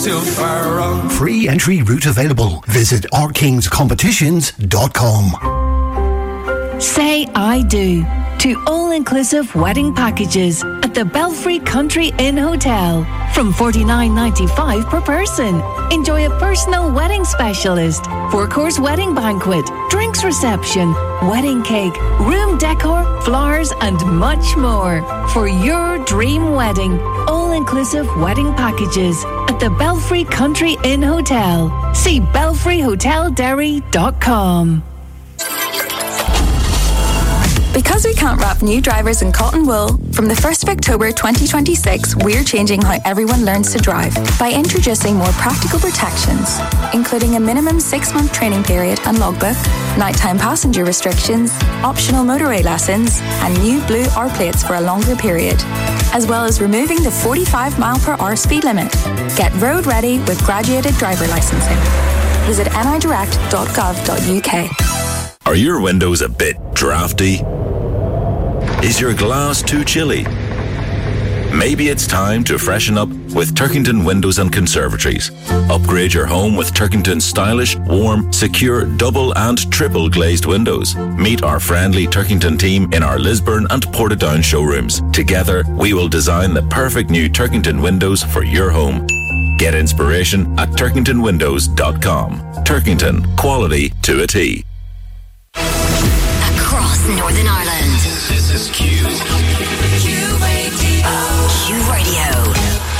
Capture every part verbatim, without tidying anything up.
till fire on. Free entry route available. Visit our kings competitions dot com. Say I do to all-inclusive wedding packages at the Belfry Country Inn Hotel from forty-nine ninety-five per person. Enjoy a personal wedding specialist, four-course wedding banquet, drinks reception, wedding cake, room decor, flowers and much more. For your dream wedding, all-inclusive wedding packages at the Belfry Country Inn Hotel. See belfry hotel derry dot com. Because we can't wrap new drivers in cotton wool, from the first of October twenty twenty-six, we're changing how everyone learns to drive by introducing more practical protections, including a minimum six-month training period and logbook, nighttime passenger restrictions, optional motorway lessons, and new blue R plates for a longer period, as well as removing the forty-five mile per hour speed limit. Get road ready with graduated driver licensing. Visit n i direct dot gov dot u k. Are your windows a bit drafty? Is your glass too chilly? Maybe it's time to freshen up with Turkington Windows and Conservatories. Upgrade your home with Turkington's stylish, warm, secure, double and triple glazed windows. Meet our friendly Turkington team in our Lisburn and Portadown showrooms. Together, we will design the perfect new Turkington windows for your home. Get inspiration at turkington windows dot com. Turkington, quality to a T. Across Northern Ireland. This is Q. Q Radio. Q Radio.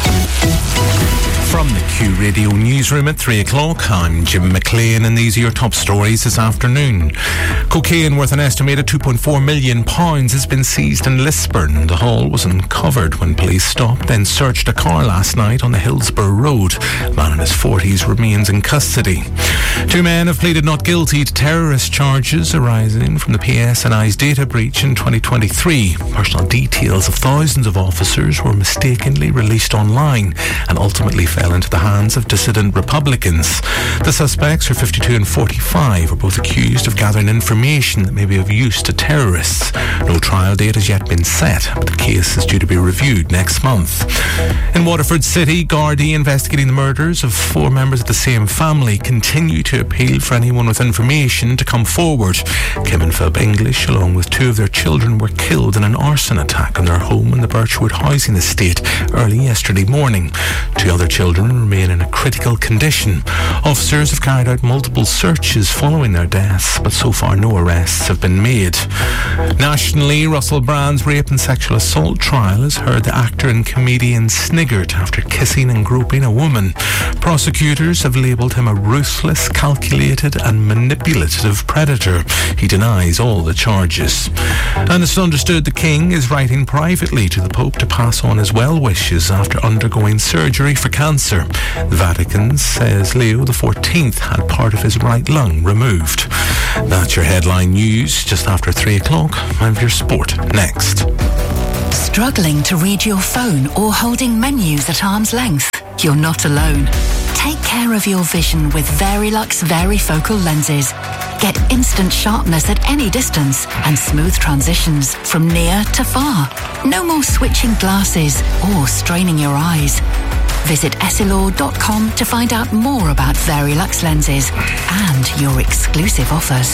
From the Q Radio newsroom at three o'clock, I'm Jim McLean and these are your top stories this afternoon. Cocaine worth an estimated two point four million pounds has been seized in Lisburn. The haul was uncovered when police stopped then searched a car last night on the Hillsborough Road. A man in his forties remains in custody. Two men have pleaded not guilty to terrorist charges arising from the P S N I's data breach in twenty twenty-three. Personal details of thousands of officers were mistakenly released online and ultimately fell into the hands of dissident Republicans. The suspects, who are fifty-two and forty-five, are both accused of gathering information that may be of use to terrorists. No trial date has yet been set, but the case is due to be reviewed next month. In Waterford City, Gardaí investigating the murders of four members of the same family continue to appeal for anyone with information to come forward. Kim and Philip English, along with two of their children, were killed in an arson attack on their home in the Birchwood housing estate early yesterday morning. Two other children remain in a critical condition. Officers have carried out multiple searches following their deaths, but so far no arrests have been made. Nationally, Russell Brand's rape and sexual assault trial has heard the actor and comedian sniggered after kissing and groping a woman. Prosecutors have labelled him a ruthless, calculated and manipulative predator. He denies all the charges. And it's understood the King is writing privately to the Pope to pass on his well wishes after undergoing surgery for cancer. The Vatican says Leo the fourteenth had part of his right lung removed. That's your headline news just after three o'clock. I have your sport next. Struggling to read your phone or holding menus at arm's length? You're not alone. Take care of your vision with Verilux Varifocal lenses. Get instant sharpness at any distance and smooth transitions from near to far. No more switching glasses or straining your eyes. Visit essilor dot com to find out more about Verilux lenses and your exclusive offers.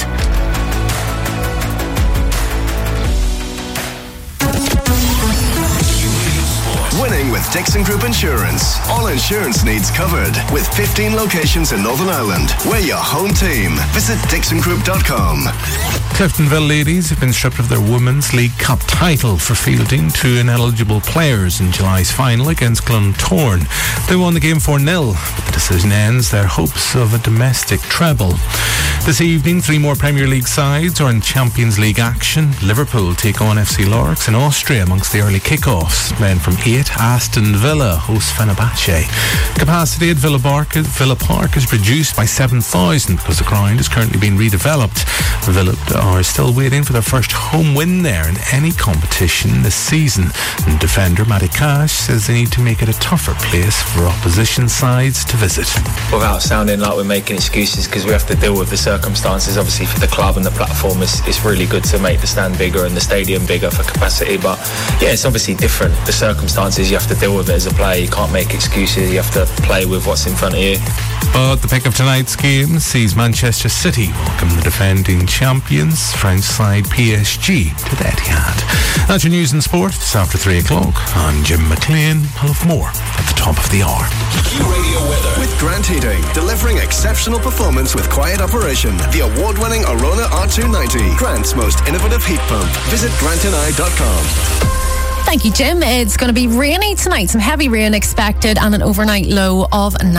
Winning with Dixon Group Insurance. All insurance needs covered. With fifteen locations in Northern Ireland. We're your home team. Visit dixon group dot com. Cliftonville ladies have been stripped of their Women's League Cup title for fielding two ineligible players in July's final against Glentoran. They won the game four nil, but the decision ends their hopes of a domestic treble. This evening, three more Premier League sides are in Champions League action. Liverpool take on F C Lorix in Austria amongst the early kickoffs. Then from eight, Aston Villa hosts Fenerbahce. Capacity at Villa Park, Villa Park is reduced by seven thousand because the ground is currently being redeveloped. Villa are still waiting for their first home win there in any competition this season. And defender Matty Cash says they need to make it a tougher place for opposition sides to visit. Without sounding like we're making excuses, because we have to deal with the circumstances circumstances. Obviously for the club and the platform, it's, it's really good to make the stand bigger and the stadium bigger for capacity, but yeah, it's obviously different. The circumstances, you have to deal with it as a player. You can't make excuses, you have to play with what's in front of you. But the pick of tonight's game sees Manchester City welcome the defending champions, French side P S G, to the Etihad. That's your news and sport. It's after three o'clock. I'm Jim McLean. I'll have more at the top of the hour. Radio weather with Grant Heating, delivering exceptional performance with quiet operation. The award-winning Arona R two ninety, Grant's most innovative heat pump. Visit grant and I dot com. Thank you, Jim. It's going to be rainy tonight. Some heavy rain expected and an overnight low of nine.